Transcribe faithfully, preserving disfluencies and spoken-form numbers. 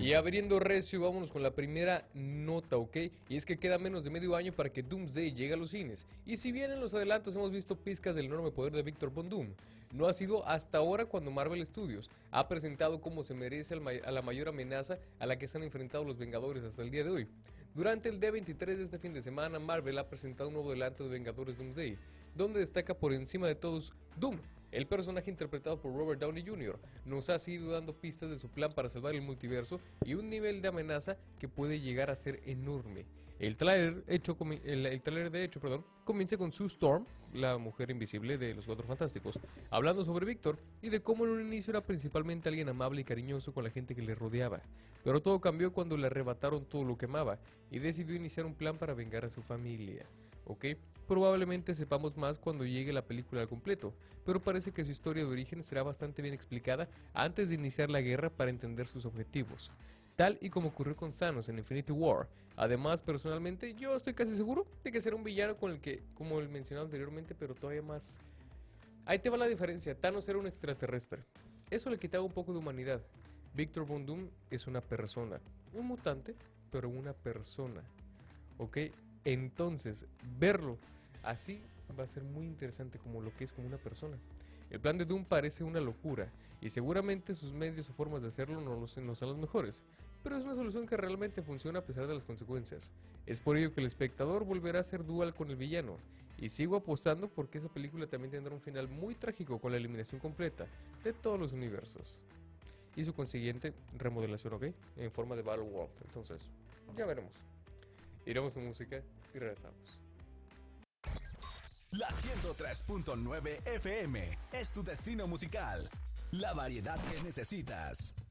Y abriendo recio, vámonos con la primera nota, ¿ok? Y es que queda menos de medio año para que Doomsday llegue a los cines. Y si bien en los adelantos hemos visto pizcas del enorme poder de Victor Von Doom, no ha sido hasta ahora cuando Marvel Studios ha presentado como se merece a la mayor amenaza a la que se han enfrentado los Vengadores hasta el día de hoy. Durante el D veintitrés de este fin de semana, Marvel ha presentado un nuevo adelanto de Vengadores Doomsday, donde destaca por encima de todos Doom. El personaje interpretado por Robert Downey junior nos ha seguido dando pistas de su plan para salvar el multiverso y un nivel de amenaza que puede llegar a ser enorme. El tráiler hecho el, el tráiler de hecho, perdón, comienza con Sue Storm, la mujer invisible de los Cuatro Fantásticos, hablando sobre Víctor y de cómo en un inicio era principalmente alguien amable y cariñoso con la gente que le rodeaba, pero todo cambió cuando le arrebataron todo lo que amaba y decidió iniciar un plan para vengar a su familia. ¿Ok? Probablemente sepamos más cuando llegue la película al completo, pero parece que su historia de origen será bastante bien explicada antes de iniciar la guerra para entender sus objetivos, tal y como ocurrió con Thanos en Infinity War. Además, personalmente, yo estoy casi seguro de que será un villano con el que, como el mencionado anteriormente, pero todavía más... Ahí te va la diferencia, Thanos era un extraterrestre, eso le quitaba un poco de humanidad. Victor Von Doom es una persona, un mutante, pero una persona, ¿ok? Entonces, verlo así va a ser muy interesante como lo que es como una persona. El plan de Doom parece una locura y seguramente sus medios o formas de hacerlo no, los, no son los mejores, pero es una solución que realmente funciona a pesar de las consecuencias. Es por ello que el espectador volverá a ser dual con el villano y sigo apostando porque esa película también tendrá un final muy trágico con la eliminación completa de todos los universos y su consiguiente remodelación, ¿ok? En forma de Battle World. Entonces, ya veremos. Iremos de música y regresamos. La ciento tres punto nueve F M es tu destino musical. La variedad que necesitas.